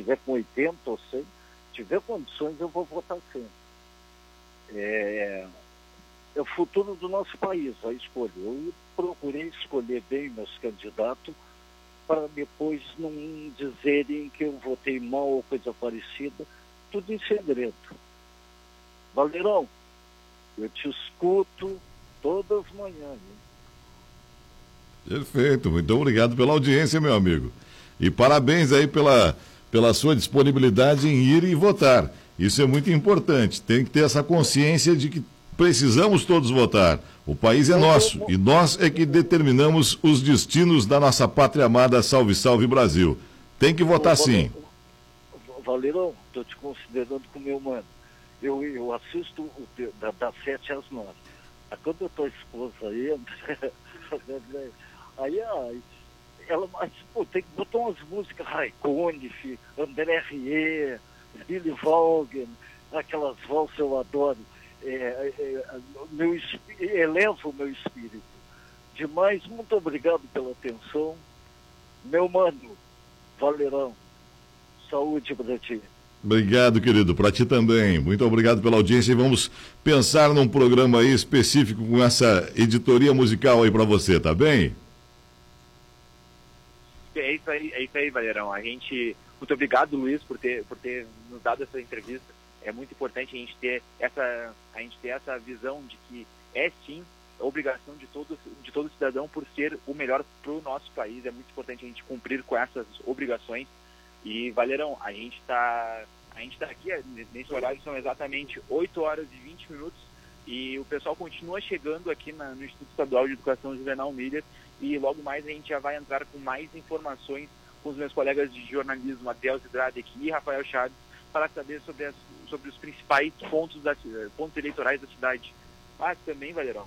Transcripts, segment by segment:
tiver com 80 ou 100, tiver condições, eu vou votar sim. É o futuro do nosso país, a escolha. Eu procurei escolher bem meus candidatos para depois não dizerem que eu votei mal ou coisa parecida, tudo em segredo. Valerão, eu te escuto todas as manhãs. Hein? Perfeito, muito obrigado pela audiência, meu amigo. E parabéns aí pela sua disponibilidade em ir e votar. Isso é muito importante. Tem que ter essa consciência de que precisamos todos votar. O país é nosso e nós é que determinamos os destinos da nossa pátria amada. Salve, salve Brasil. Tem que votar sim. Valerão, estou te considerando como meu mano. Eu assisto das 7 às 9. Quando a tua esposa entra, aí ela tem que botar umas músicas Raikkonen, André Rieu, Billy Vaughan, aquelas valsas eu adoro. Eleva o meu espírito. Demais, muito obrigado pela atenção. Meu mano, Valerão, saúde para ti. Obrigado, querido, para ti também. Muito obrigado pela audiência e vamos pensar num programa aí específico com essa editoria musical aí para você, tá bem? É isso aí, Valerão. Muito obrigado, Luiz, por ter nos dado essa entrevista. É muito importante a gente ter essa visão de que é sim a obrigação de todo cidadão por ser o melhor para o nosso país. É muito importante a gente cumprir com essas obrigações. E, Valerão, a gente tá aqui, nesse horário são exatamente 8 horas e 20 minutos e o pessoal continua chegando aqui no Instituto Estadual de Educação Juvenal Miller e logo mais a gente já vai entrar com mais informações com os meus colegas de jornalismo, Adelso Dradek e Rafael Chaves, para saber sobre os principais pontos eleitorais da cidade. Mas também, Valerão,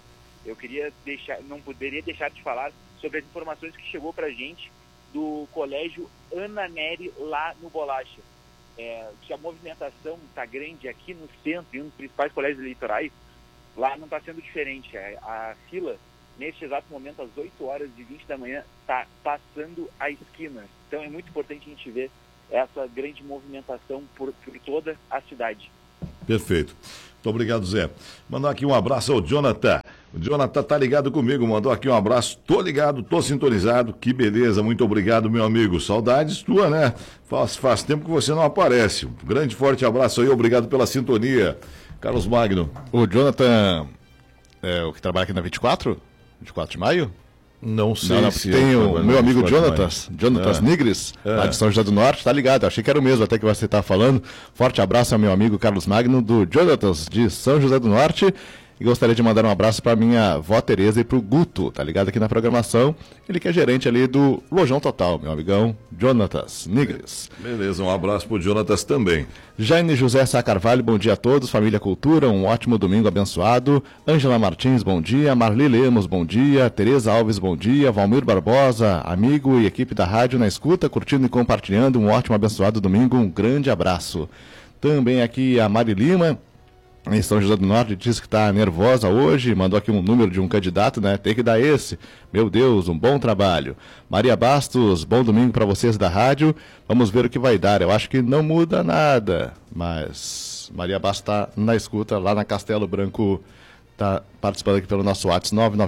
não poderia deixar de falar sobre as informações que chegou para a gente do Colégio Ana Nery lá no Bolacha. Que a movimentação está grande aqui no centro, em um dos principais colégios eleitorais, lá não está sendo diferente. A fila, neste exato momento, às 8 horas e 20 da manhã, está passando a esquina. Então é muito importante a gente ver essa grande movimentação por toda a cidade. Perfeito. Muito obrigado, Zé. Mandar aqui um abraço ao Jonathan. O Jonathan tá ligado comigo, mandou aqui um abraço. Tô ligado, tô sintonizado. Que beleza, muito obrigado, meu amigo. Saudades tua, né? Faz tempo que você não aparece. Um grande, forte abraço aí, obrigado pela sintonia. Carlos Magno. O Jonathan é o que trabalha aqui na 24 de maio? Não sei se tem o meu amigo Jonatas Nigres, lá de São José do Norte, tá ligado, achei que era o mesmo, até que você tá falando. Forte abraço ao meu amigo Carlos Magno, do Jonatas, de São José do Norte. E gostaria de mandar um abraço para minha avó Tereza e para o Guto, tá ligado aqui na programação. Ele que é gerente ali do Lojão Total, meu amigão Jonatas Nigres. Beleza, um abraço pro Jonatas também. Jaine José Sá Carvalho, bom dia a todos. Família Cultura, um ótimo domingo abençoado. Ângela Martins, bom dia. Marli Lemos, bom dia. Tereza Alves, bom dia. Valmir Barbosa, amigo e equipe da rádio na escuta, curtindo e compartilhando. Um ótimo abençoado domingo, um grande abraço. Também aqui a Mari Lima, em São José do Norte, disse que está nervosa hoje, mandou aqui um número de um candidato, né? Tem que dar esse. Meu Deus, um bom trabalho. Maria Bastos, bom domingo para vocês da rádio. Vamos ver o que vai dar. Eu acho que não muda nada, mas Maria Bastos está na escuta, lá na Castelo Branco, está participando aqui pelo nosso WhatsApp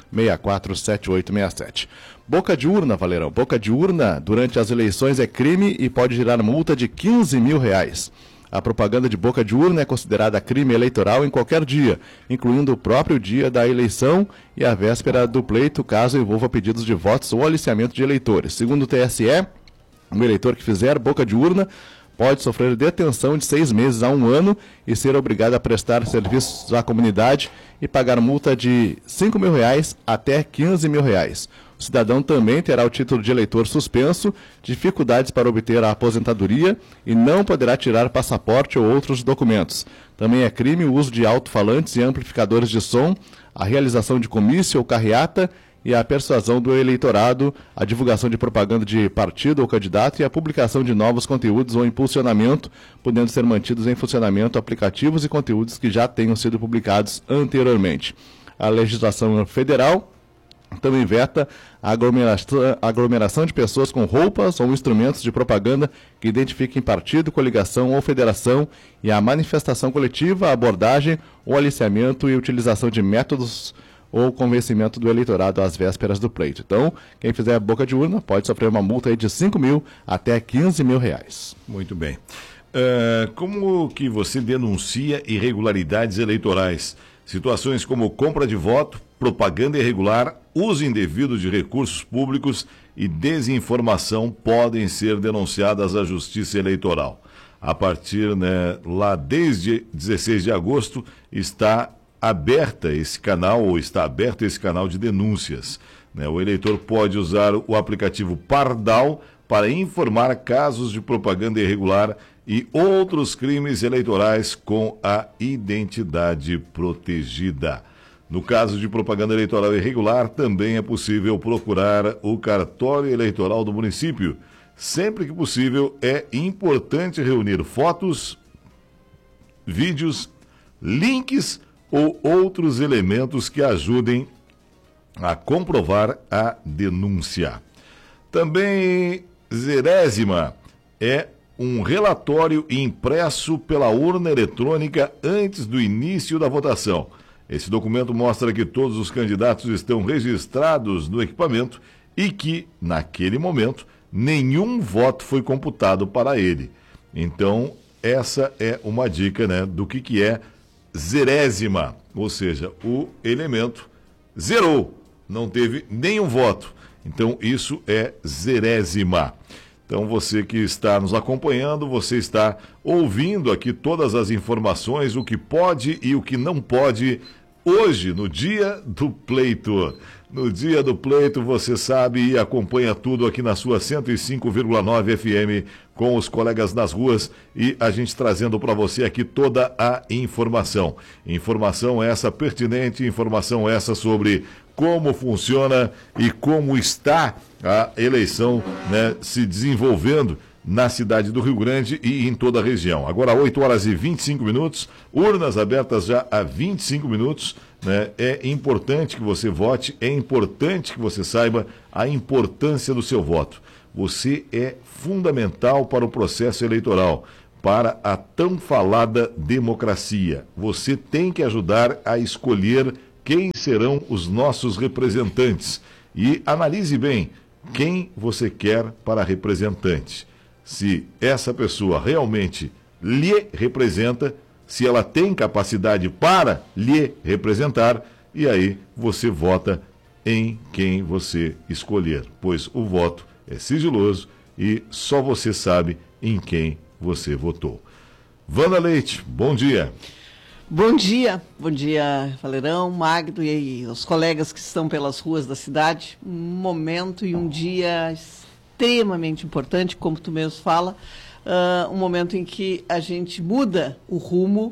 991-647867. Boca de urna, Valerão. Boca de urna durante as eleições é crime e pode gerar multa de R$15 mil. A propaganda de boca de urna é considerada crime eleitoral em qualquer dia, incluindo o próprio dia da eleição e a véspera do pleito, caso envolva pedidos de votos ou aliciamento de eleitores. Segundo o TSE, o eleitor que fizer boca de urna pode sofrer detenção de 6 meses a 1 ano e ser obrigado a prestar serviços à comunidade e pagar multa de R$5 mil até R$15 mil. O cidadão também terá o título de eleitor suspenso, dificuldades para obter a aposentadoria e não poderá tirar passaporte ou outros documentos. Também é crime o uso de alto-falantes e amplificadores de som, a realização de comício ou carreata e a persuasão do eleitorado, a divulgação de propaganda de partido ou candidato e a publicação de novos conteúdos ou impulsionamento, podendo ser mantidos em funcionamento aplicativos e conteúdos que já tenham sido publicados anteriormente. A legislação federal Também veta a aglomeração de pessoas com roupas ou instrumentos de propaganda que identifiquem partido, coligação ou federação e a manifestação coletiva, a abordagem, o aliciamento e utilização de métodos ou convencimento do eleitorado às vésperas do pleito. Então, quem fizer boca de urna pode sofrer uma multa aí de 5 mil até 15 mil reais. Muito bem. Como que você denuncia irregularidades eleitorais? Situações como compra de voto, propaganda irregular, uso indevido de recursos públicos e desinformação podem ser denunciadas à Justiça Eleitoral. A partir, lá desde 16 de agosto, está aberto esse canal de denúncias. O eleitor pode usar o aplicativo Pardal para informar casos de propaganda irregular e outros crimes eleitorais com a identidade protegida. No caso de propaganda eleitoral irregular, também é possível procurar o cartório eleitoral do município. Sempre que possível, é importante reunir fotos, vídeos, links ou outros elementos que ajudem a comprovar a denúncia. Também, Zerésima é um relatório impresso pela urna eletrônica antes do início da votação. Esse documento mostra que todos os candidatos estão registrados no equipamento e que, naquele momento, nenhum voto foi computado para ele. Então, essa é uma dica, do que é zerésima, ou seja, o elemento zerou, não teve nenhum voto. Então, isso é zerésima. Então, você que está nos acompanhando, você está ouvindo aqui todas as informações, o que pode e o que não pode, hoje, no dia do pleito. No dia do pleito, você sabe e acompanha tudo aqui na sua 105,9 FM, com os colegas nas ruas e a gente trazendo para você aqui toda a informação. Informação essa pertinente, informação essa sobre como funciona e como está a eleição, se desenvolvendo na cidade do Rio Grande e em toda a região. Agora, 8 horas e 25 minutos, urnas abertas já há 25 minutos. É importante que você vote, é importante que você saiba a importância do seu voto. Você é fundamental para o processo eleitoral, para a tão falada democracia. Você tem que ajudar a escolher quem serão os nossos representantes. E analise bem quem você quer para representante. Se essa pessoa realmente lhe representa, se ela tem capacidade para lhe representar, e aí você vota em quem você escolher, pois o voto é sigiloso e só você sabe em quem você votou. Wanda Leite, bom dia. Bom dia, Valerão, Magno e os colegas que estão pelas ruas da cidade. Um momento e um dia extremamente importante, como tu mesmo fala, um momento em que a gente muda o rumo,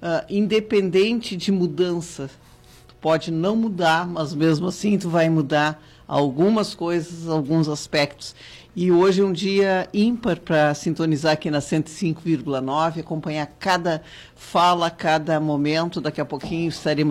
independente de mudança. Tu pode não mudar, mas mesmo assim tu vai mudar algumas coisas, alguns aspectos. E hoje é um dia ímpar para sintonizar aqui na 105,9, acompanhar cada fala, cada momento. Daqui a pouquinho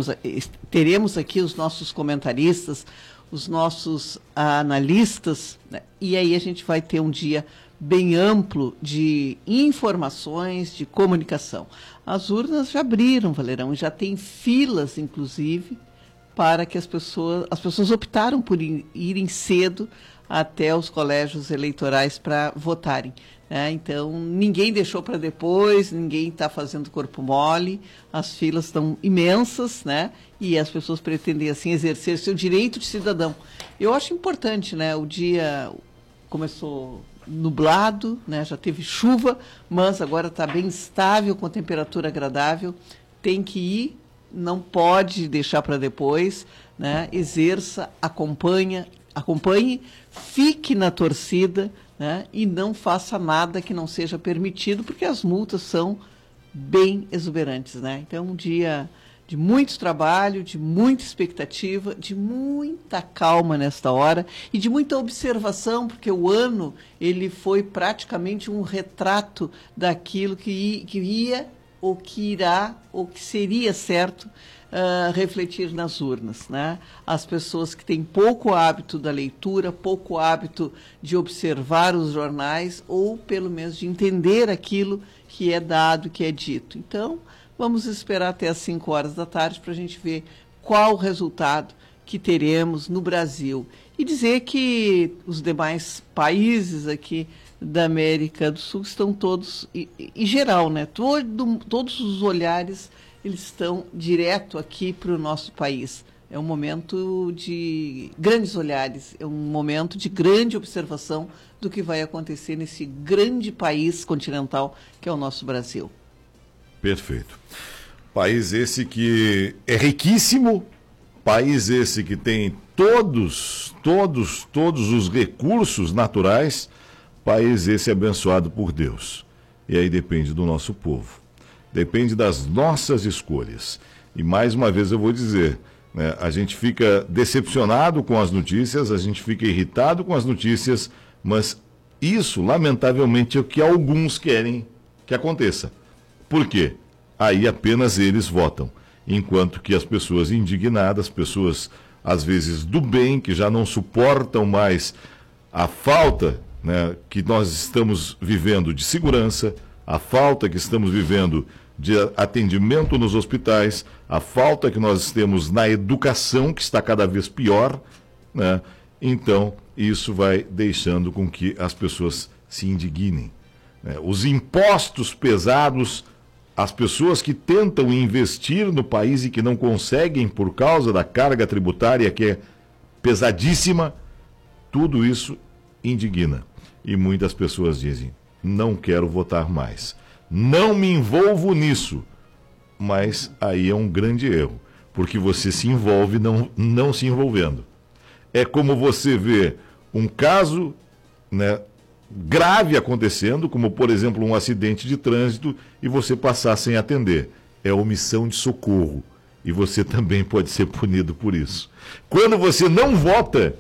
teremos aqui os nossos comentaristas, os nossos analistas, e aí a gente vai ter um dia bem amplo de informações, de comunicação. As urnas já abriram, Valerão, já tem filas, inclusive, para que as pessoas optaram por irem cedo até os colégios eleitorais para votarem. Então, ninguém deixou para depois, ninguém está fazendo corpo mole, as filas estão imensas, e as pessoas pretendem, assim, exercer seu direito de cidadão. Eu acho importante, o dia começou nublado, já teve chuva, mas agora está bem estável, com temperatura agradável, tem que ir, não pode deixar para depois, exerça, acompanhe, fique na torcida, e não faça nada que não seja permitido, porque as multas são bem exuberantes. Então, um dia de muito trabalho, de muita expectativa, de muita calma nesta hora e de muita observação, porque o ano ele foi praticamente um retrato daquilo que ia o que irá, o que seria certo refletir nas urnas, né? As pessoas que têm pouco hábito da leitura, pouco hábito de observar os jornais ou pelo menos de entender aquilo que é dado, que é dito. Então, vamos esperar até às 5 horas da tarde para a gente ver qual o resultado que teremos no Brasil. E dizer que os demais países aqui da América do Sul estão todos, em geral, né? Todos os olhares eles estão direto aqui para o nosso país. É um momento de grandes olhares, é um momento de grande observação do que vai acontecer nesse grande país continental que é o nosso Brasil. Perfeito. País esse que é riquíssimo, país esse que tem todos os recursos naturais, país esse abençoado por Deus. E aí depende do nosso povo, depende das nossas escolhas. E mais uma vez eu vou dizer, né, a gente fica decepcionado com as notícias, a gente fica irritado com as notícias, mas isso, lamentavelmente, é o que alguns querem que aconteça. Por quê? Aí apenas eles votam, enquanto que as pessoas indignadas, pessoas às vezes do bem, que já não suportam mais a falta, né, que nós estamos vivendo de segurança, a falta que estamos vivendo de atendimento nos hospitais, a falta que nós temos na educação, que está cada vez pior, né? Então, isso vai deixando com que as pessoas se indignem, né? Os impostos pesados, as pessoas que tentam investir no país e que não conseguem por causa da carga tributária que é pesadíssima, tudo isso indigna. E muitas pessoas dizem, não quero votar mais, não me envolvo nisso. Mas aí é um grande erro, porque você se envolve não se envolvendo. É como você vê um caso, né, grave acontecendo, como por exemplo um acidente de trânsito, e você passar sem atender. É omissão de socorro. E você também pode ser punido por isso. Quando você não vota,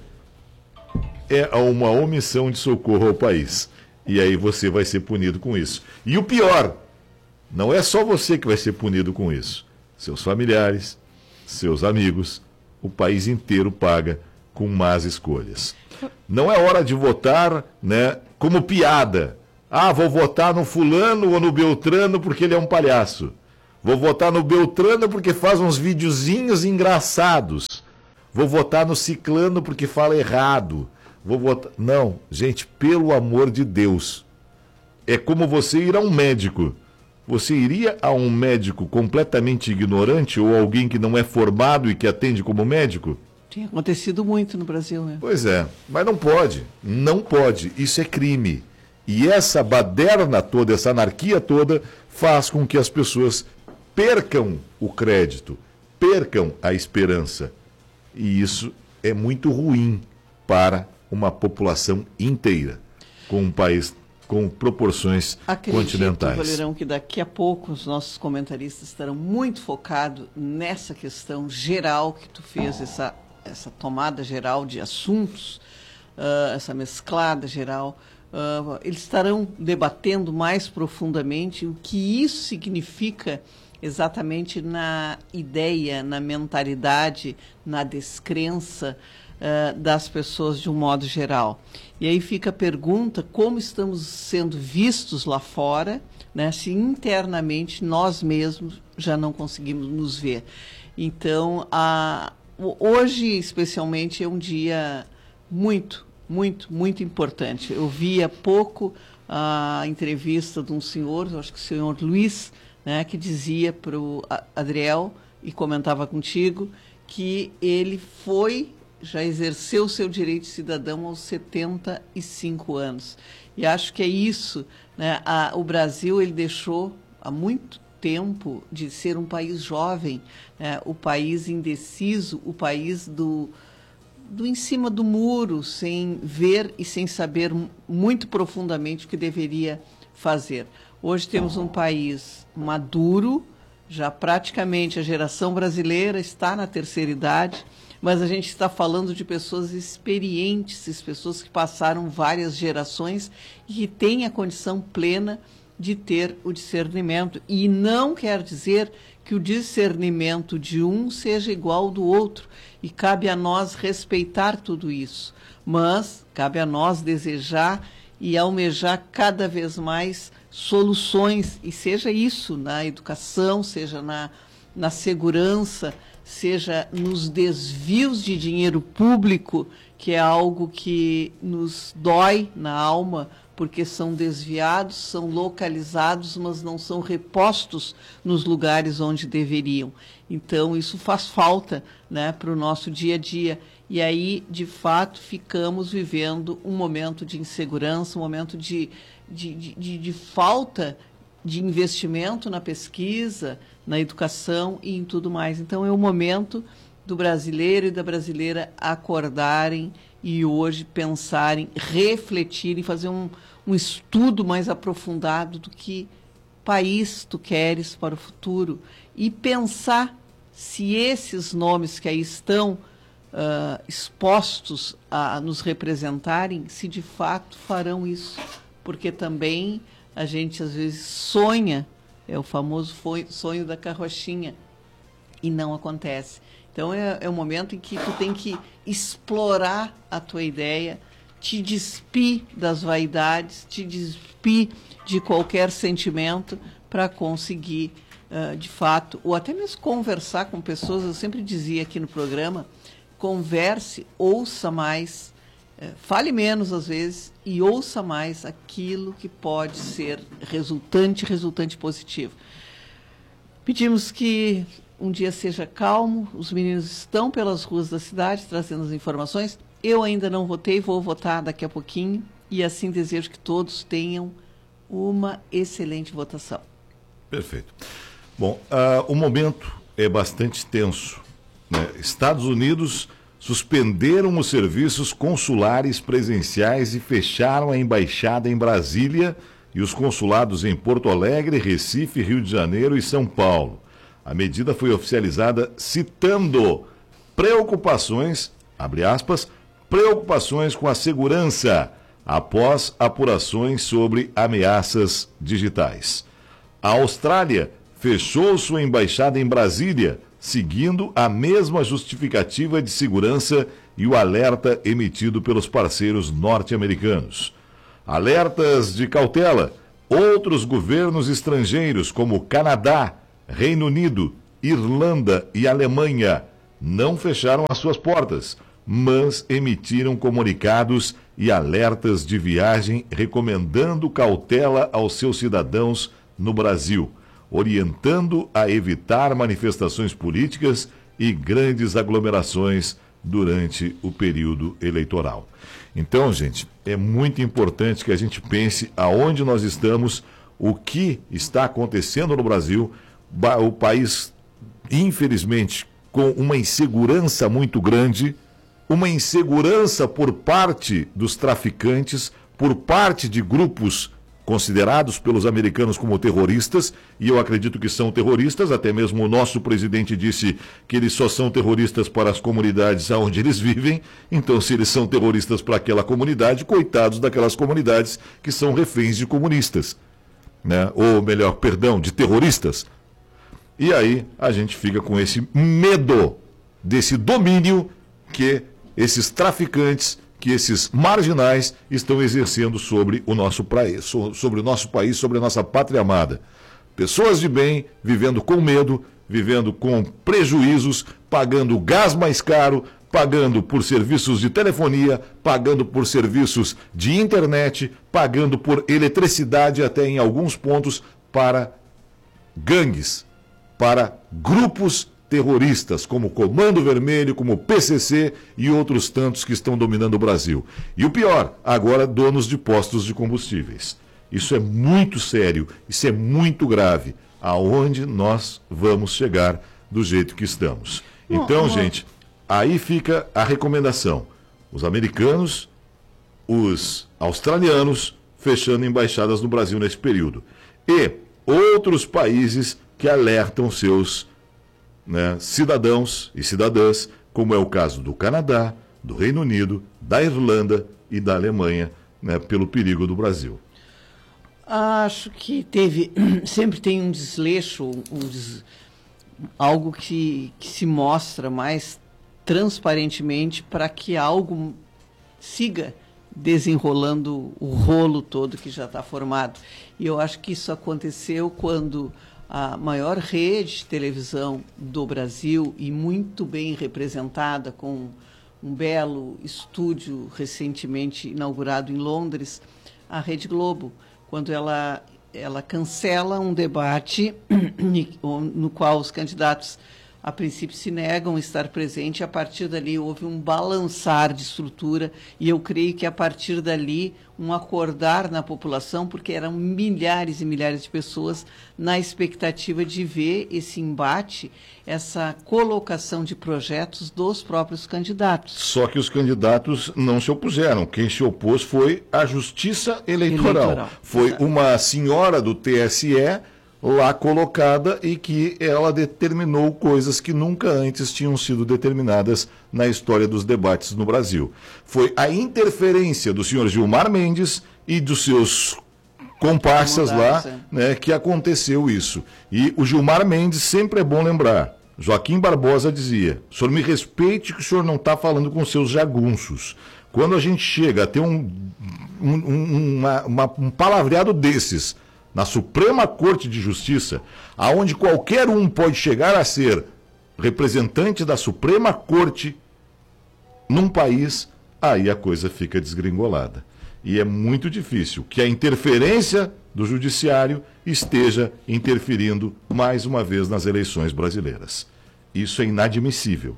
é uma omissão de socorro ao país. E aí você vai ser punido com isso. E o pior, não é só você que vai ser punido com isso. Seus familiares, seus amigos, o país inteiro paga com más escolhas. Não é hora de votar, né, como piada. Ah, vou votar no fulano ou no Beltrano porque ele é um palhaço. Vou votar no Beltrano porque faz uns videozinhos engraçados. Vou votar no ciclano porque fala errado. Vou votar... Não, gente, pelo amor de Deus. É como você ir a um médico. Você iria a um médico completamente ignorante ou alguém que não é formado e que atende como médico? Tem acontecido muito no Brasil, né? Pois é, mas não pode. Não pode. Isso é crime. E essa baderna toda, essa anarquia toda, faz com que as pessoas percam o crédito, percam a esperança. E isso é muito ruim para uma população inteira, com um país com proporções continentais. Acredito, Valerão, que daqui a pouco os nossos comentaristas estarão muito focados nessa questão geral que tu fez, essa tomada geral de assuntos, essa mesclada geral. Eles estarão debatendo mais profundamente o que isso significa exatamente na ideia, na mentalidade, na descrença das pessoas de um modo geral. E aí fica a pergunta, como estamos sendo vistos lá fora, né, se internamente nós mesmos já não conseguimos nos ver. Então, hoje, especialmente, é um dia muito importante. Eu vi há pouco a entrevista de um senhor, acho que o senhor Luiz, né, que dizia para o Adriel, e comentava contigo, que ele já exerceu o seu direito de cidadão aos 75 anos. E acho que é isso, né? O Brasil, ele deixou há muito tempo de ser um país jovem, né? O país indeciso, o país do em cima do muro, sem ver e sem saber muito profundamente o que deveria fazer. Hoje temos um país maduro, já praticamente a geração brasileira está na terceira idade, mas a gente está falando de pessoas experientes, pessoas que passaram várias gerações e que têm a condição plena de ter o discernimento. E não quer dizer que o discernimento de um seja igual ao do outro. E cabe a nós respeitar tudo isso. Mas cabe a nós desejar e almejar cada vez mais soluções, e seja isso na educação, seja na segurança, seja nos desvios de dinheiro público, que é algo que nos dói na alma, porque são desviados, são localizados, mas não são repostos nos lugares onde deveriam. Então, isso faz falta, né, para o nosso dia a dia. E aí, de fato, ficamos vivendo um momento de insegurança, um momento de falta de investimento na pesquisa, na educação e em tudo mais. Então, é o momento do brasileiro e da brasileira acordarem e hoje pensarem, refletirem, fazer um estudo mais aprofundado do que país tu queres para o futuro e pensar se esses nomes que aí estão expostos a nos representarem, se de fato farão isso. Porque também a gente às vezes sonha, é o famoso sonho da carrochinha, e não acontece. Então é o momento em que tu tem que explorar a tua ideia, te despir das vaidades, te despir de qualquer sentimento para conseguir, de fato, ou até mesmo conversar com pessoas. Eu sempre dizia aqui no programa, converse, ouça mais, fale menos às vezes e ouça mais aquilo que pode ser resultante positivo. Pedimos que um dia seja calmo, os meninos estão pelas ruas da cidade trazendo as informações. Eu ainda não votei, vou votar daqui a pouquinho e assim desejo que todos tenham uma excelente votação. Perfeito. Bom, o momento é bastante tenso, né? Estados Unidos suspenderam os serviços consulares presenciais e fecharam a embaixada em Brasília e os consulados em Porto Alegre, Recife, Rio de Janeiro e São Paulo. A medida foi oficializada citando preocupações, abre aspas, preocupações com a segurança após apurações sobre ameaças digitais. A Austrália fechou sua embaixada em Brasília, seguindo a mesma justificativa de segurança e o alerta emitido pelos parceiros norte-americanos. Alertas de cautela. Outros governos estrangeiros, como Canadá, Reino Unido, Irlanda e Alemanha, não fecharam as suas portas, mas emitiram comunicados e alertas de viagem recomendando cautela aos seus cidadãos no Brasil, orientando a evitar manifestações políticas e grandes aglomerações durante o período eleitoral. Então, gente, é muito importante que a gente pense aonde nós estamos, o que está acontecendo no Brasil. O país, infelizmente, com uma insegurança muito grande, uma insegurança por parte dos traficantes, por parte de grupos considerados pelos americanos como terroristas, e eu acredito que são terroristas, até mesmo o nosso presidente disse que eles só são terroristas para as comunidades onde eles vivem. Então, se eles são terroristas para aquela comunidade, coitados daquelas comunidades que são reféns de comunistas, né? Ou melhor, perdão, de terroristas. E aí a gente fica com esse medo desse domínio que esses traficantes, que esses marginais estão exercendo sobre o nosso país, sobre a nossa pátria amada. Pessoas de bem vivendo com medo, vivendo com prejuízos, pagando gás mais caro, pagando por serviços de telefonia, pagando por serviços de internet, pagando por eletricidade até em alguns pontos para gangues, para grupos terroristas, como Comando Vermelho, como PCC e outros tantos que estão dominando o Brasil. E o pior, agora donos de postos de combustíveis. Isso é muito sério, isso é muito grave. Aonde nós vamos chegar do jeito que estamos? Então, gente, aí fica a recomendação. Os americanos, os australianos, fechando embaixadas no Brasil nesse período. E outros países que alertam seus cidadãos e cidadãs, como é o caso do Canadá, do Reino Unido, da Irlanda e da Alemanha, pelo perigo do Brasil. Acho que sempre tem um desleixo, algo que se mostra mais transparentemente para que algo siga desenrolando o rolo todo que já está formado. E eu acho que isso aconteceu quando a maior rede de televisão do Brasil, e muito bem representada, com um belo estúdio recentemente inaugurado em Londres, a Rede Globo, quando ela cancela um debate no qual os candidatos, a princípio, se negam a estar presente, e a partir dali houve um balançar de estrutura, e eu creio que a partir dali um acordar na população, porque eram milhares e milhares de pessoas na expectativa de ver esse embate, essa colocação de projetos dos próprios candidatos. Só que os candidatos não se opuseram. Quem se opôs foi a Justiça Eleitoral. Foi Exato. uma senhora do TSE lá colocada e que ela determinou coisas que nunca antes tinham sido determinadas na história dos debates no Brasil. Foi a interferência do senhor Gilmar Mendes e dos seus comparsas lá, né, que aconteceu isso. E o Gilmar Mendes, sempre é bom lembrar, Joaquim Barbosa dizia: o senhor me respeite que o senhor não está falando com seus jagunços. Quando a gente chega a ter um palavreado desses na Suprema Corte de Justiça, aonde qualquer um pode chegar a ser representante da Suprema Corte num país, aí a coisa fica desgringolada. E é muito difícil que a interferência do judiciário esteja interferindo mais uma vez nas eleições brasileiras. Isso é inadmissível.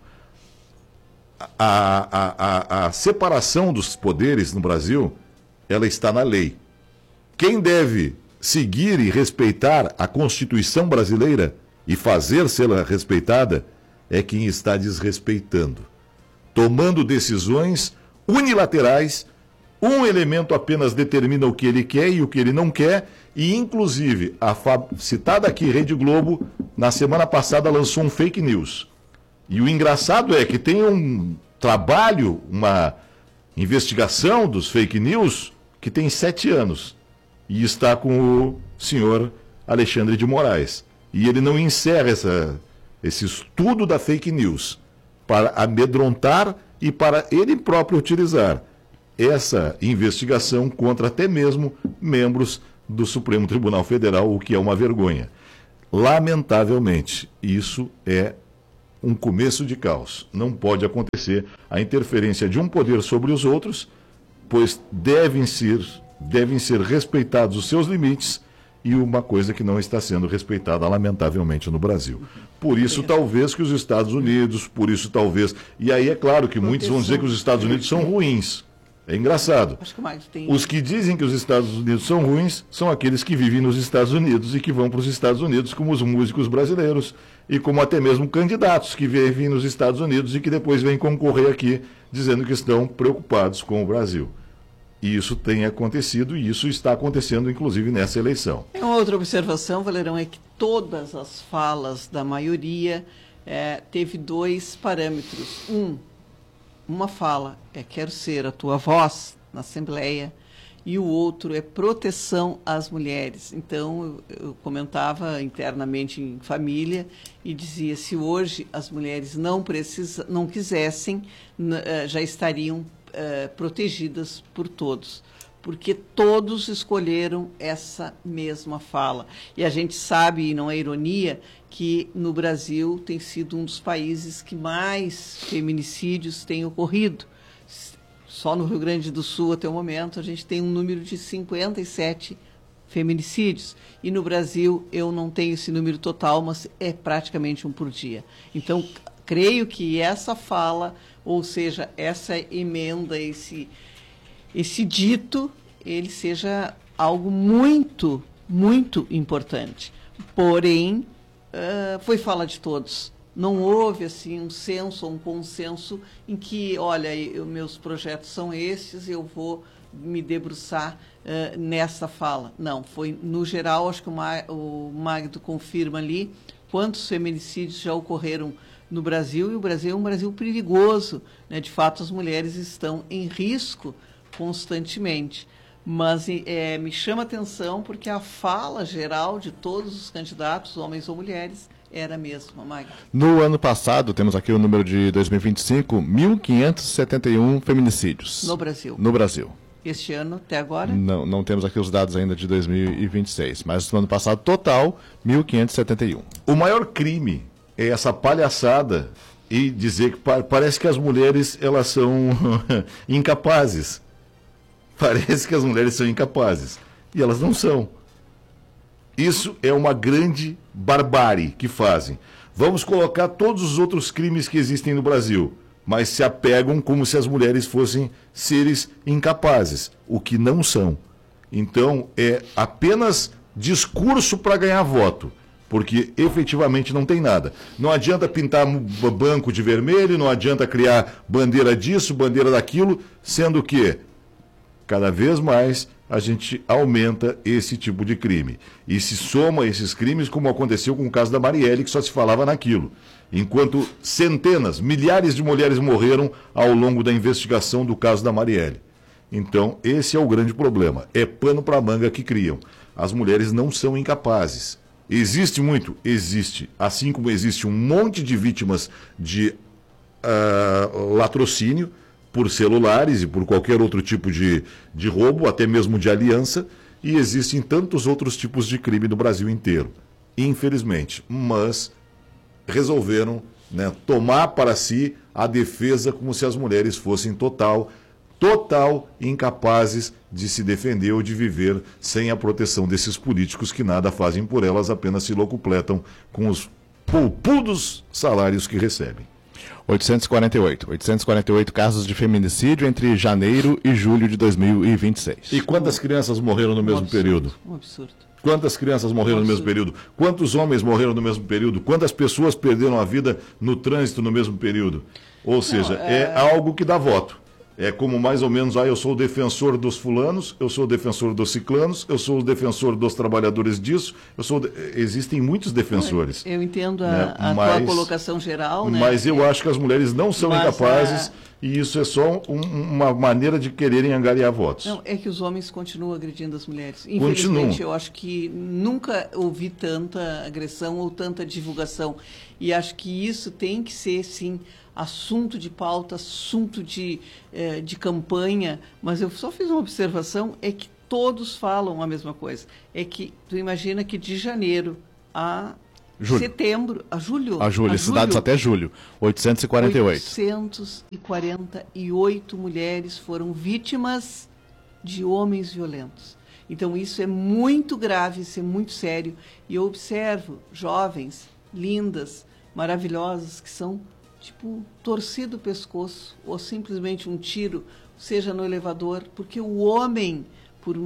A separação dos poderes no Brasil, ela está na lei. Quem deve seguir e respeitar a Constituição brasileira e fazer ser respeitada é quem está desrespeitando, tomando decisões unilaterais. Um elemento apenas determina o que ele quer e o que ele não quer, e inclusive a citada aqui Rede Globo na semana passada lançou um fake news. E o engraçado é que tem um trabalho, uma investigação dos fake news que tem 7 anos. E está com o senhor Alexandre de Moraes. E ele não encerra esse estudo da fake news para amedrontar e para ele próprio utilizar essa investigação contra até mesmo membros do Supremo Tribunal Federal, o que é uma vergonha. Lamentavelmente, isso é um começo de caos. Não pode acontecer a interferência de um poder sobre os outros, pois devem ser respeitados os seus limites, e uma coisa que não está sendo respeitada, lamentavelmente, no Brasil. Por isso, talvez, que os Estados Unidos, e aí é claro que muitos vão dizer que os Estados Unidos são ruins. É engraçado. Acho que mais tem... Os que dizem que os Estados Unidos são ruins são aqueles que vivem nos Estados Unidos e que vão para os Estados Unidos, como os músicos brasileiros e como até mesmo candidatos que vivem nos Estados Unidos e que depois vêm concorrer aqui dizendo que estão preocupados com o Brasil. E isso tem acontecido, e isso está acontecendo, inclusive, nessa eleição. Uma outra observação, Valerão, é que todas as falas da maioria teve 2 parâmetros. Uma fala é quero ser a tua voz na Assembleia, e o outro é proteção às mulheres. Então, eu comentava internamente em família e dizia, se hoje as mulheres não quisessem, já estariam protegidas por todos, porque todos escolheram essa mesma fala. E a gente sabe, e não é ironia, que no Brasil tem sido um dos países que mais feminicídios têm ocorrido. Só no Rio Grande do Sul, até o momento, a gente tem um número de 57 feminicídios. E no Brasil, eu não tenho esse número total, mas é praticamente um por dia. Então, creio que essa fala, ou seja, essa emenda, esse dito, ele seja algo muito, muito importante. Porém, foi fala de todos. Não houve assim um senso, um consenso em que, olha, meus projetos são esses, eu vou me debruçar nessa fala. Não, foi no geral, acho que o Magdo confirma ali quantos feminicídios já ocorreram no Brasil, e o Brasil é um Brasil perigoso, né? De fato, as mulheres estão em risco constantemente. Mas me chama a atenção porque a fala geral de todos os candidatos, homens ou mulheres, era a mesma, Magda. No ano passado, temos aqui o número de 2025, 1.571 feminicídios. No Brasil. No Brasil. Este ano, até agora? Não temos aqui os dados ainda de 2026, mas no ano passado, total, 1.571. O maior crime é essa palhaçada e dizer que parece que as mulheres elas são incapazes. Parece que as mulheres são incapazes. E elas não são. Isso é uma grande barbárie que fazem. Vamos colocar todos os outros crimes que existem no Brasil, mas se apegam como se as mulheres fossem seres incapazes, o que não são. Então, é apenas discurso para ganhar voto, porque efetivamente não tem nada. Não adianta pintar banco de vermelho, não adianta criar bandeira disso, bandeira daquilo, sendo que cada vez mais a gente aumenta esse tipo de crime. E se soma esses crimes, como aconteceu com o caso da Marielle, que só se falava naquilo. Enquanto centenas, milhares de mulheres morreram ao longo da investigação do caso da Marielle. Então, esse é o grande problema. É pano para manga que criam. As mulheres não são incapazes. Existe muito? Existe. Assim como existe um monte de vítimas de latrocínio, por celulares e por qualquer outro tipo de roubo, até mesmo de aliança, e existem tantos outros tipos de crime no Brasil inteiro, infelizmente. Mas resolveram, né, tomar para si a defesa como se as mulheres fossem total incapazes de se defender ou de viver sem a proteção desses políticos que nada fazem por elas, apenas se locupletam com os poupudos salários que recebem. 848 casos de feminicídio entre janeiro e julho de 2026. E quantas crianças morreram no mesmo período? Um absurdo. Quantas crianças morreram no mesmo período? Quantos homens morreram no mesmo período? Quantas pessoas perderam a vida no trânsito no mesmo período? Ou seja, é algo que dá voto. É como mais ou menos, eu sou o defensor dos fulanos, eu sou o defensor dos ciclanos, eu sou o defensor dos trabalhadores disso, existem muitos defensores. Eu entendo a tua colocação geral, né? Mas eu acho que as mulheres não são incapazes e isso é só uma maneira de quererem angariar votos. Não, é que os homens continuam agredindo as mulheres. Infelizmente, eu acho que nunca ouvi tanta agressão ou tanta divulgação. E acho que isso tem que ser, sim, assunto de pauta, assunto de campanha, mas eu só fiz uma observação, é que todos falam a mesma coisa. É que tu imagina que de janeiro a setembro, a julho, esses dados até julho, 848 mulheres foram vítimas de homens violentos. Então isso é muito grave, isso é muito sério. E eu observo jovens, lindas, maravilhosas, que são torcido o pescoço, ou simplesmente um tiro, seja no elevador, porque o homem, por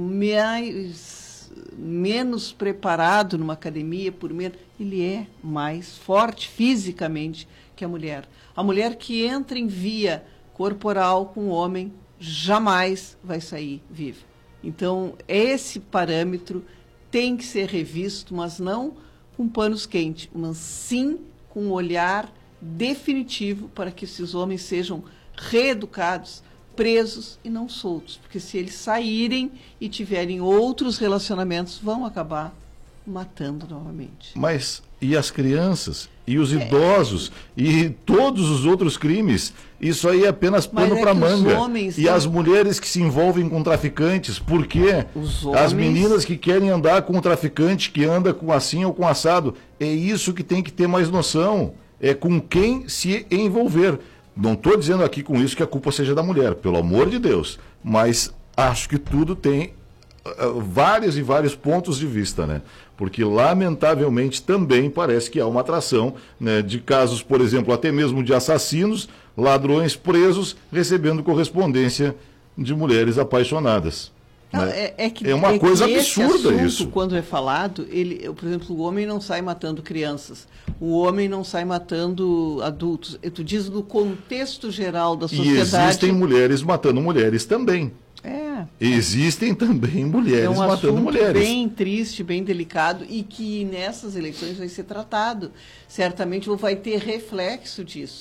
menos preparado numa academia, ele é mais forte fisicamente que a mulher. A mulher que entra em via corporal com o homem jamais vai sair viva. Então, esse parâmetro tem que ser revisto, mas não com panos quentes, mas sim com um olhar definitivo para que esses homens sejam reeducados, presos e não soltos, porque se eles saírem e tiverem outros relacionamentos, vão acabar matando novamente. Mas e as crianças? E os idosos? E todos os outros crimes? Isso aí é apenas pano para manga. E as mulheres que se envolvem com traficantes, por quê? As meninas que querem andar com o traficante, que anda com assim ou com assado, é isso que tem que ter mais noção. É com quem se envolver. Não estou dizendo aqui com isso que a culpa seja da mulher, pelo amor de Deus. Mas acho que tudo tem vários e vários pontos de vista, né? Porque, lamentavelmente, também parece que há uma atração, né, de casos, por exemplo, até mesmo de assassinos, ladrões presos, recebendo correspondência de mulheres apaixonadas. Não, né? É uma coisa absurda isso. Quando é falado, por exemplo, o homem não sai matando crianças, o homem não sai matando adultos. Tu diz no contexto geral da sociedade. E existem mulheres matando mulheres também. Existem também mulheres matando mulheres. É um assunto bem triste, bem delicado e que nessas eleições vai ser tratado. Certamente vai ter reflexo disso.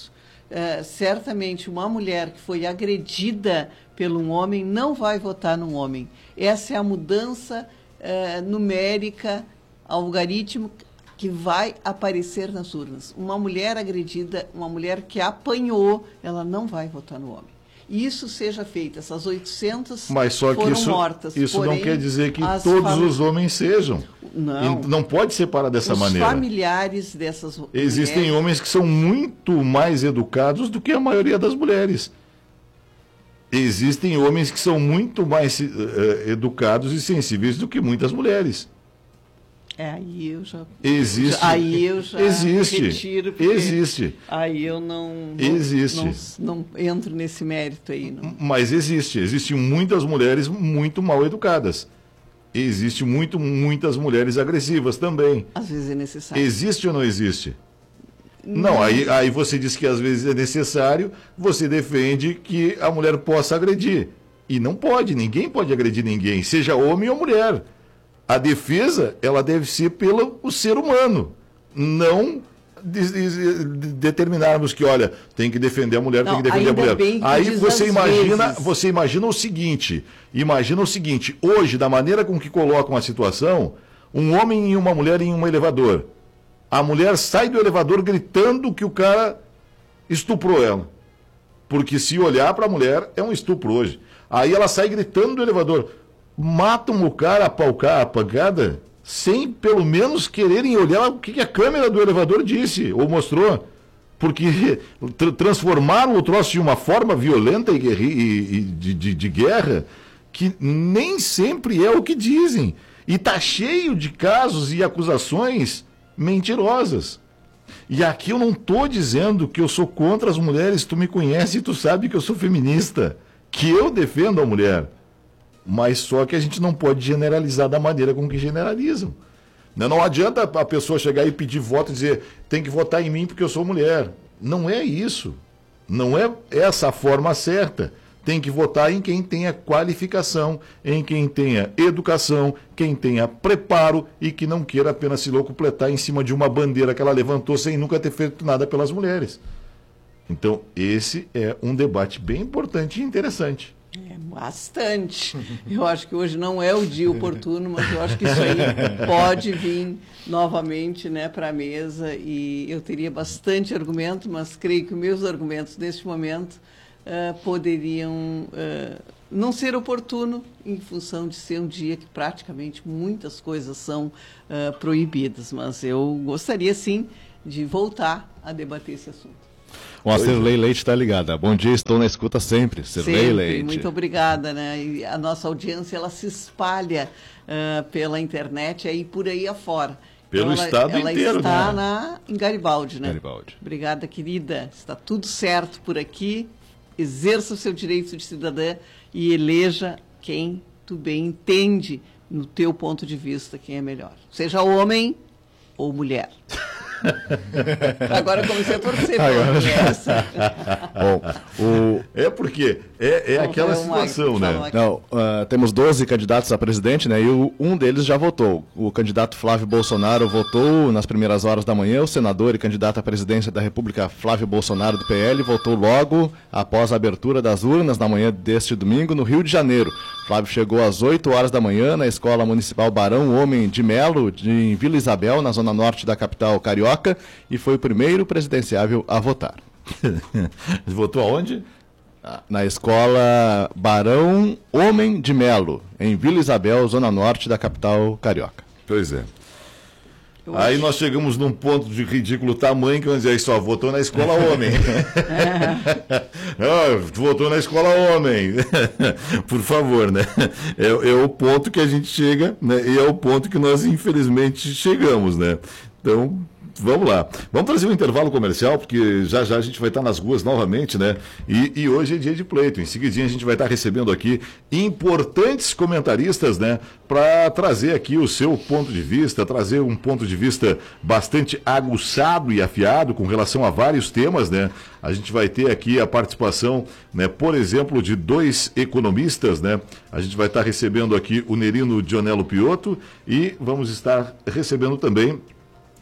certamente uma mulher que foi agredida por um homem não vai votar num homem. Essa é a mudança numérica, algoritmo, que vai aparecer nas urnas. Uma mulher agredida, uma mulher que apanhou, ela não vai votar no homem. Isso seja feito, essas 800 Mas só que foram mortas. Isso porém, não quer dizer que todos os homens sejam. Não. Não pode separar dessa maneira. Os familiares dessas Existem mulheres... homens que são muito mais educados do que a maioria das mulheres. Existem homens que são muito mais educados e sensíveis do que muitas mulheres. Aí eu já... Existe. Aí eu já existe. retiro. Existe. Aí eu não entro nesse mérito aí. Não. Mas existe. Existem muitas mulheres muito mal educadas. Existem muitas mulheres agressivas também. Às vezes é necessário. Existe ou não existe? Não, aí você diz que às vezes é necessário, você defende que a mulher possa agredir. E não pode, ninguém pode agredir ninguém, seja homem ou mulher. A defesa, ela deve ser pelo ser humano, não determinarmos que, olha, tem que defender a mulher, tem que defender a mulher. Aí você imagina o seguinte, hoje, da maneira com que colocam a situação, um homem e uma mulher em um elevador. A mulher sai do elevador gritando que o cara estuprou ela. Porque se olhar para a mulher, é um estupro hoje. Aí ela sai gritando do elevador. Matam o cara a pancada sem pelo menos quererem olhar o que a câmera do elevador disse ou mostrou. Porque transformaram o troço de uma forma violenta e de guerra que nem sempre é o que dizem. E está cheio de casos e acusações mentirosas. E aqui eu não estou dizendo que eu sou contra as mulheres, tu me conhece e tu sabe que eu sou feminista, que eu defendo a mulher. Mas só que a gente não pode generalizar da maneira com que generalizam. Não adianta a pessoa chegar e pedir voto e dizer tem que votar em mim porque eu sou mulher. Não é isso. Não é essa a forma certa. Tem que votar em quem tenha qualificação, em quem tenha educação, quem tenha preparo e que não queira apenas se locupletar em cima de uma bandeira que ela levantou sem nunca ter feito nada pelas mulheres. Então, esse é um debate bem importante e interessante. Bastante. Eu acho que hoje não é o dia oportuno, mas eu acho que isso aí pode vir novamente, né, para a mesa e eu teria bastante argumento, mas creio que meus argumentos neste momento poderiam não ser oportuno em função de ser um dia que praticamente muitas coisas são proibidas, mas eu gostaria sim de voltar a debater esse assunto. A Cirlei Leite está ligada. Bom dia, estou na escuta sempre. Cirlei Leite. Muito obrigada, né? E a nossa audiência ela se espalha pela internet aí por aí afora. Pelo então, estado inteiro, está né? em Garibaldi, né? Garibaldi. Obrigada, querida. Está tudo certo por aqui. Exerça o seu direito de cidadã e eleja quem tu bem entende no teu ponto de vista quem é melhor. Seja homem ou mulher. Agora comecei a torcer. É porque é aquela situação, né? Não, temos 12 candidatos a presidente, né? E um deles já votou. O candidato Flávio Bolsonaro votou nas primeiras horas da manhã. O senador e candidato à presidência da República, Flávio Bolsonaro, do PL, votou logo após a abertura das urnas na manhã deste domingo no Rio de Janeiro. Flávio chegou às 8 horas da manhã na Escola Municipal Barão Homem de Melo, em Vila Isabel, na zona norte da capital carioca, e foi o primeiro presidenciável a votar. Votou aonde? Na Escola Barão Homem de Melo, em Vila Isabel, zona norte da capital carioca. Pois é. Aí nós chegamos num ponto de ridículo tamanho que vamos dizer, só votou na escola homem. Votou na escola homem. Por favor, né? É o ponto que a gente chega, né? E é o ponto que nós, infelizmente, chegamos, né? Então, vamos lá. Vamos trazer um intervalo comercial, porque já a gente vai estar nas ruas novamente, né? E hoje é dia de pleito. Em seguidinho a gente vai estar recebendo aqui importantes comentaristas, né? Para trazer aqui o seu ponto de vista, trazer um ponto de vista bastante aguçado e afiado com relação a vários temas, né? A gente vai ter aqui a participação, né? Por exemplo, de 2 economistas, né? A gente vai estar recebendo aqui o Nerino Dionello Piotto e vamos estar recebendo também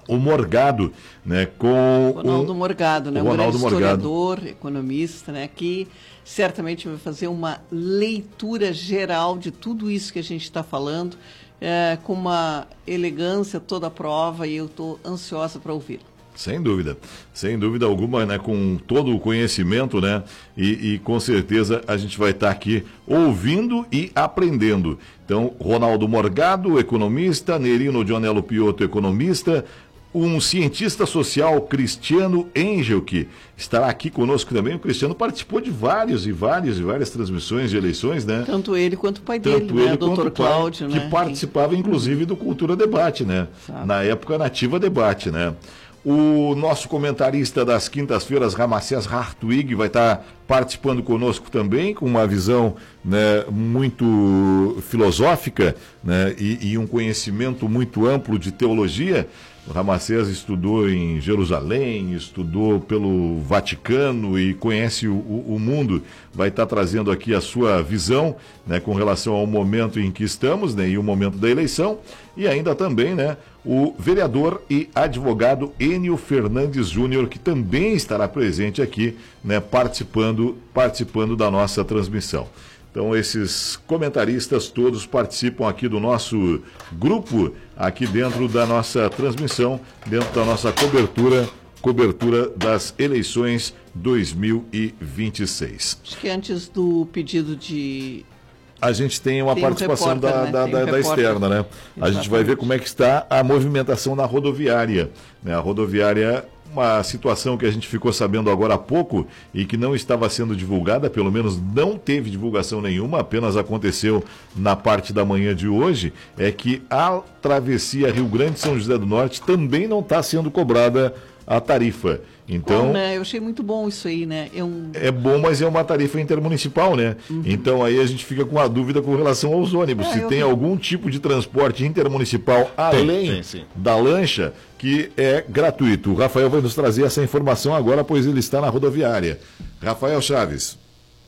o Morgado, né, com Ronaldo Morgado, né, o Ronaldo um grande Morgado. historiador, economista, né, que certamente vai fazer uma leitura geral de tudo isso que a gente está falando, com uma elegância toda a prova, e eu estou ansiosa para ouvi-lo. Sem dúvida alguma, né, com todo o conhecimento, né, e com certeza a gente vai estar aqui ouvindo e aprendendo. Então, Ronaldo Morgado, economista, Nerino Dionello Piotto, economista, um cientista social, Cristiano Engel, que estará aqui conosco também. O Cristiano participou de várias transmissões de eleições, né? Tanto ele quanto o pai dele, né? O doutor Cláudio, que participava, inclusive, do Cultura Debate, né? Na época, Nativa Debate, né? O nosso comentarista das quintas-feiras, Ramacés Hartwig, vai estar participando conosco também, com uma visão, né, muito filosófica, né, e um conhecimento muito amplo de teologia. O Ramacés estudou em Jerusalém, estudou pelo Vaticano e conhece o mundo. Vai estar trazendo aqui a sua visão, né, com relação ao momento em que estamos, né, e o momento da eleição. E ainda também, né, o vereador e advogado Enio Fernandes Júnior, que também estará presente aqui, né, participando da nossa transmissão. Então, esses comentaristas todos participam aqui do nosso grupo, aqui dentro da nossa transmissão, dentro da nossa cobertura das eleições 2026. Acho que antes do pedido de... A gente tem uma participação repórter, da externa, né? A gente vai ver como é que está a movimentação na rodoviária, né? A rodoviária, uma situação que a gente ficou sabendo agora há pouco e que não estava sendo divulgada, pelo menos não teve divulgação nenhuma, apenas aconteceu na parte da manhã de hoje, é que a travessia Rio Grande-São José do Norte também não está sendo cobrada a tarifa. Então, né? Eu achei muito bom isso aí, né? É bom, mas é uma tarifa intermunicipal, né? Uhum. Então aí a gente fica com a dúvida com relação aos ônibus. Se tem algum tipo de transporte intermunicipal além da lancha, que é gratuito. O Rafael vai nos trazer essa informação agora, pois ele está na rodoviária. Rafael Chaves.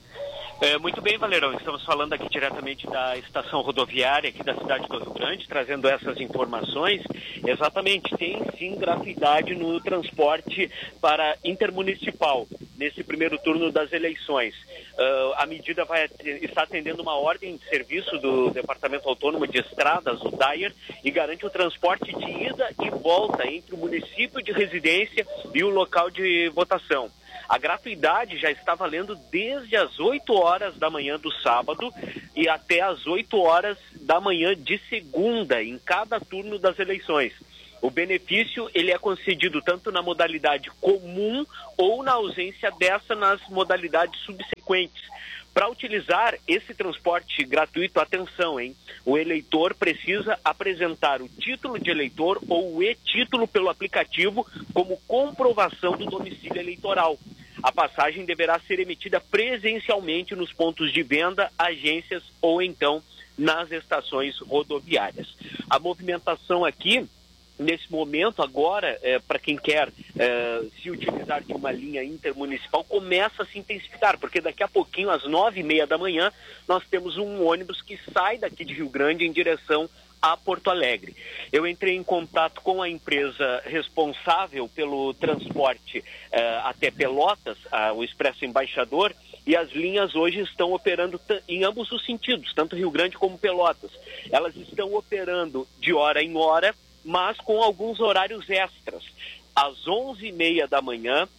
Muito bem, Valerão. Estamos falando aqui diretamente da estação rodoviária aqui da cidade do Rio Grande, trazendo essas informações. Exatamente, tem sim gratuidade no transporte para intermunicipal nesse primeiro turno das eleições. A medida está atendendo uma ordem de serviço do Departamento Autônomo de Estradas, o DAIR, e garante o transporte de ida e volta entre o município de residência e o local de votação. A gratuidade já está valendo desde as 8 horas da manhã do sábado e até as 8 horas da manhã de segunda, em cada turno das eleições. O benefício ele é concedido tanto na modalidade comum ou, na ausência dessa, nas modalidades subsequentes. Para utilizar esse transporte gratuito, atenção, hein? O eleitor precisa apresentar o título de eleitor ou o e-título pelo aplicativo como comprovação do domicílio eleitoral. A passagem deverá ser emitida presencialmente nos pontos de venda, agências ou então nas estações rodoviárias. A movimentação aqui, nesse momento agora, para quem quer se utilizar de uma linha intermunicipal, começa a se intensificar, porque daqui a pouquinho, às 9h30 da manhã, nós temos um ônibus que sai daqui de Rio Grande em direção a Porto Alegre. Eu entrei em contato com a empresa responsável pelo transporte até Pelotas, o Expresso Embaixador, e as linhas hoje estão operando em ambos os sentidos, tanto Rio Grande como Pelotas. Elas estão operando de hora em hora, mas com alguns horários extras. Às 11h30 da manhã,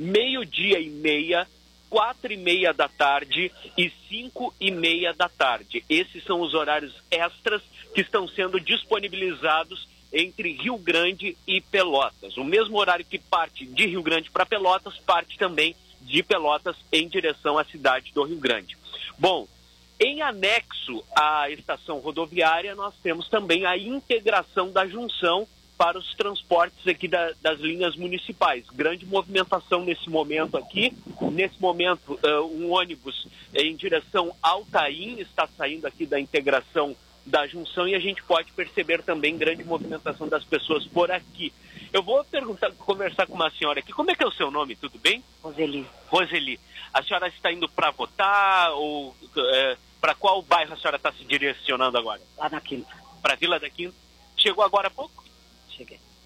12h30, 4h30 da tarde e 5h30 da tarde. Esses são os horários extras que estão sendo disponibilizados entre Rio Grande e Pelotas. O mesmo horário que parte de Rio Grande para Pelotas, parte também de Pelotas em direção à cidade do Rio Grande. Bom, em anexo à estação rodoviária, nós temos também a integração da junção para os transportes aqui das linhas municipais. Grande movimentação nesse momento aqui. Nesse momento, um ônibus em direção ao Taim está saindo aqui da integração da junção e a gente pode perceber também grande movimentação das pessoas por aqui. Eu vou conversar com uma senhora aqui. Como é que é o seu nome? Tudo bem? Roseli. Roseli. A senhora está indo para votar ou para qual bairro a senhora está se direcionando agora? Lá na Quinta. Para Vila da Quinta. Chegou agora há pouco? Cheguei.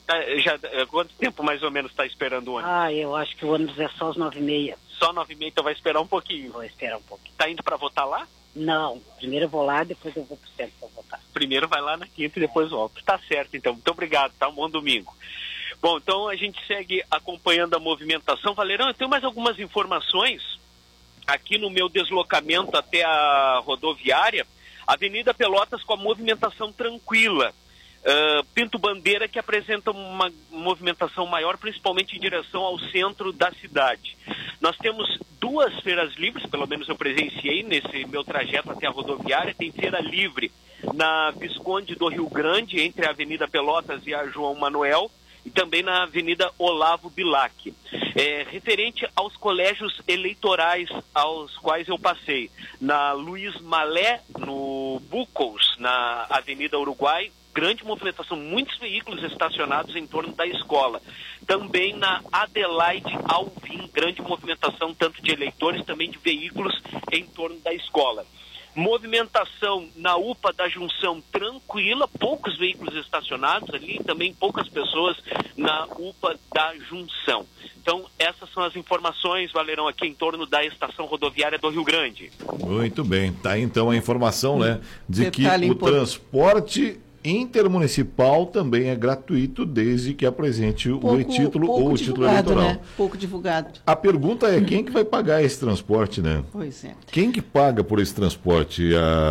Quanto tempo mais ou menos está esperando o ônibus? Eu acho que o ônibus é só às 9h30. Só 9h30, então vai esperar um pouquinho. Vou esperar um pouquinho. Tá indo para votar lá? Não, primeiro eu vou lá, depois eu vou pro centro para votar. Primeiro vai lá na quinta e depois volta. Tá certo, então. Muito obrigado, tá? Um bom domingo. Bom, então a gente segue acompanhando a movimentação. Valerão, eu tenho mais algumas informações aqui no meu deslocamento até a rodoviária. Avenida Pelotas com a movimentação tranquila. Pinto Bandeira, que apresenta uma movimentação maior, principalmente em direção ao centro da cidade. Nós temos 2 feiras livres, pelo menos eu presenciei nesse meu trajeto até a rodoviária. Tem feira livre na Visconde do Rio Grande, entre a Avenida Pelotas e a João Manuel, e também na Avenida Olavo Bilac. Referente aos colégios eleitorais aos quais eu passei, na Luiz Malé, no Bucos, na Avenida Uruguai, grande movimentação, muitos veículos estacionados em torno da escola. Também na Adelaide Alvim, grande movimentação tanto de eleitores, também de veículos em torno da escola. Movimentação na UPA da Junção tranquila, poucos veículos estacionados ali, também poucas pessoas na UPA da Junção. Então, essas são as informações, Valerão, aqui em torno da estação rodoviária do Rio Grande. Muito bem, tá então a informação, né, de que Detalhe o transporte intermunicipal também é gratuito, desde que apresente o e-título ou o título eleitoral. Né? Pouco divulgado. A pergunta é quem que vai pagar esse transporte, né? Pois é. Quem que paga por esse transporte?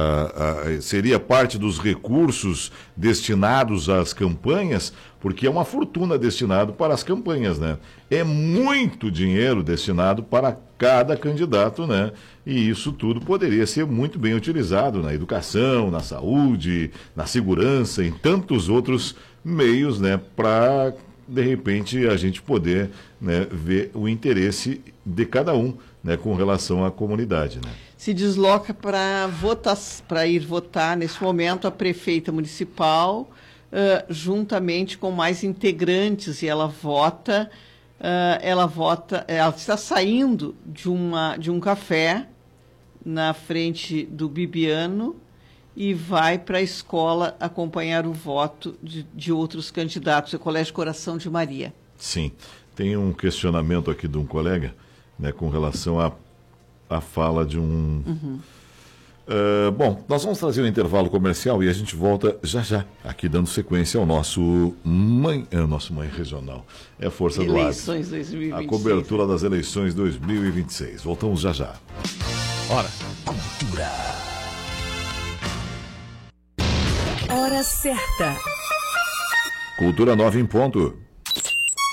Seria parte dos recursos destinados às campanhas? Porque é uma fortuna destinado para as campanhas, né? É muito dinheiro destinado para cada candidato, né? E isso tudo poderia ser muito bem utilizado na educação, na saúde, na segurança, em tantos outros meios, né? Para, de repente, a gente poder, né, ver o interesse de cada um, né, com relação à comunidade, né? Se desloca para ir votar, nesse momento, a prefeita municipal, juntamente com mais integrantes, e ela está saindo de um café na frente do Bibiano e vai para a escola acompanhar o voto de outros candidatos, o Colégio Coração de Maria. Sim, tem um questionamento aqui de um colega, né, com relação à fala de um... Bom, nós vamos trazer um intervalo comercial e a gente volta já, aqui dando sequência ao nosso Mãe Regional. É a Força do Agro. Eleições 2026. A cobertura das eleições 2026. Voltamos já. Ora. Cultura. Hora certa. Cultura 9 em ponto.